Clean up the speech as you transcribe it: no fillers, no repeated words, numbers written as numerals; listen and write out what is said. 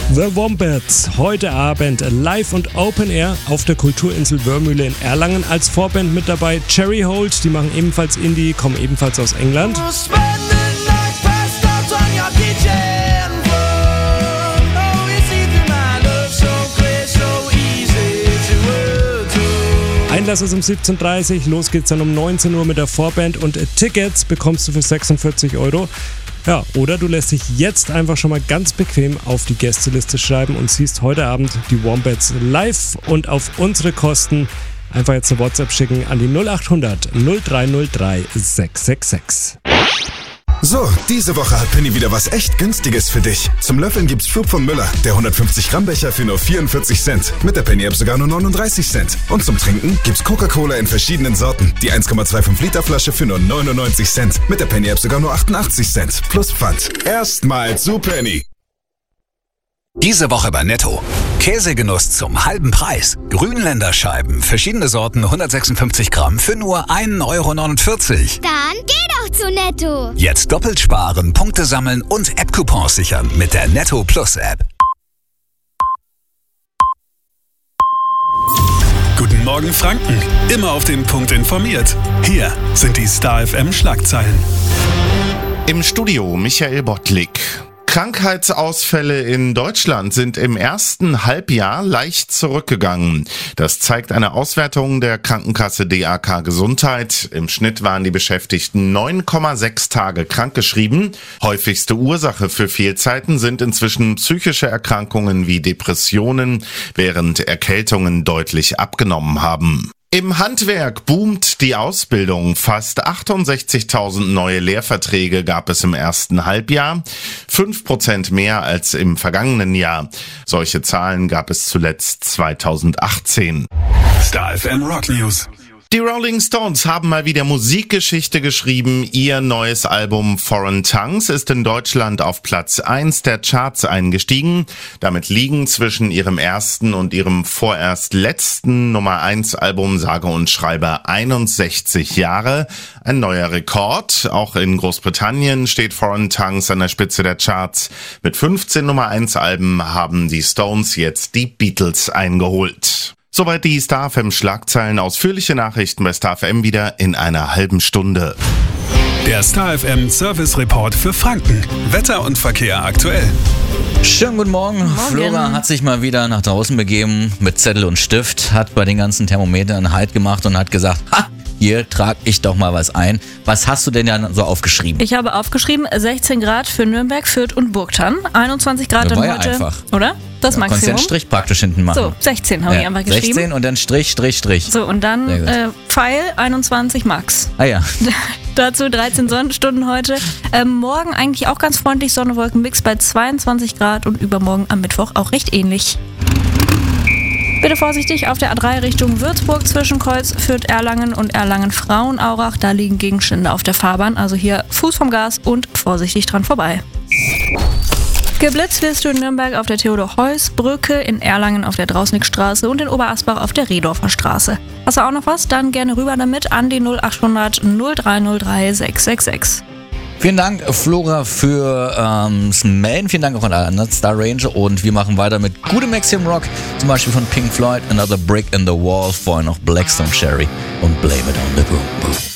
The Wombats, heute Abend live und Open Air auf der Kulturinsel Wörmühle in Erlangen. Als Vorband mit dabei Cherry Hold, die machen ebenfalls Indie, kommen ebenfalls aus England. Einlass ist um 17.30 Uhr, los geht's dann um 19 Uhr mit der Vorband und Tickets bekommst du für 46 €. Ja, oder du lässt dich jetzt einfach schon mal ganz bequem auf die Gästeliste schreiben und siehst heute Abend die Wombats live und auf unsere Kosten. Einfach jetzt eine WhatsApp schicken an die 0800 0303 666. So, diese Woche hat Penny wieder was echt Günstiges für dich. Zum Löffeln gibt's Flug von Müller, der 150 Gramm Becher für nur 44 Cent. Mit der Penny App sogar nur 39 Cent. Und zum Trinken gibt's Coca-Cola in verschiedenen Sorten. Die 1,25 Liter Flasche für nur 99 Cent. Mit der Penny App sogar nur 88 Cent. Plus Pfand. Erstmal zu Penny. Diese Woche bei Netto. Käsegenuss zum halben Preis. Grünländerscheiben, verschiedene Sorten, 156 Gramm für nur 1,49 €. Dann geh doch zu Netto. Jetzt doppelt sparen, Punkte sammeln und App-Coupons sichern mit der Netto Plus App. Guten Morgen Franken. Immer auf den Punkt informiert. Hier sind die Star FM Schlagzeilen. Im Studio Michael Bottlik. Krankheitsausfälle in Deutschland sind im ersten Halbjahr leicht zurückgegangen. Das zeigt eine Auswertung der Krankenkasse DAK Gesundheit. Im Schnitt waren die Beschäftigten 9,6 Tage krankgeschrieben. Häufigste Ursache für Fehlzeiten sind inzwischen psychische Erkrankungen wie Depressionen, während Erkältungen deutlich abgenommen haben. Im Handwerk boomt die Ausbildung. Fast 68.000 neue Lehrverträge gab es im ersten Halbjahr, 5% mehr als im vergangenen Jahr. Solche Zahlen gab es zuletzt 2018. Star FM Rock News. Die Rolling Stones haben mal wieder Musikgeschichte geschrieben. Ihr neues Album Foreign Tongues ist in Deutschland auf Platz 1 der Charts eingestiegen. Damit liegen zwischen ihrem ersten und ihrem vorerst letzten Nummer 1 Album sage und schreibe 61 Jahre. Ein neuer Rekord. Auch in Großbritannien steht Foreign Tongues an der Spitze der Charts. Mit 15 Nummer 1 Alben haben die Stones jetzt die Beatles eingeholt. Soweit die Star FM Schlagzeilen. Ausführliche Nachrichten bei Star FM wieder in einer halben Stunde. Der Star FM Service Report für Franken. Wetter und Verkehr aktuell. Schönen guten Morgen. Flora hat sich mal wieder nach draußen begeben mit Zettel und Stift, hat bei den ganzen Thermometern Halt gemacht und hat gesagt, hier trage ich doch mal was ein. Was hast du denn da so aufgeschrieben? Ich habe aufgeschrieben 16 Grad für Nürnberg, Fürth und Burgthann, 21 Grad dann war ja heute. Einfach. Oder? Das Ja, Maximum. konntest ja einen Strich praktisch hinten machen. So, 16 habe ich einfach geschrieben. 16 und dann Strich. So, und dann Pfeil 21 Max. Ah ja. Dazu 13 Sonnenstunden heute. Morgen eigentlich auch ganz freundlich, Sonne, Wolken, Mix bei 22 Grad und übermorgen am Mittwoch auch recht ähnlich. Bitte vorsichtig auf der A3 Richtung Würzburg zwischen Kreuz, Fürth, Erlangen und Erlangen-Frauenaurach. Da liegen Gegenstände auf der Fahrbahn, also hier Fuß vom Gas und vorsichtig dran vorbei. Geblitzt wirst du in Nürnberg auf der Theodor-Heuss-Brücke, in Erlangen auf der Drausnickstraße und in Oberasbach auf der Redorfer Straße. Hast du auch noch was? Dann gerne rüber damit an die 0800 0303 666. Vielen Dank, Flora, fürs Melden. Vielen Dank auch an alle anderen Star Ranger. Und wir machen weiter mit gutem Maximum Rock. Zum Beispiel von Pink Floyd, Another Brick in the Wall. Vorher noch Blackstone Cherry und Blame It on the Boom Boom.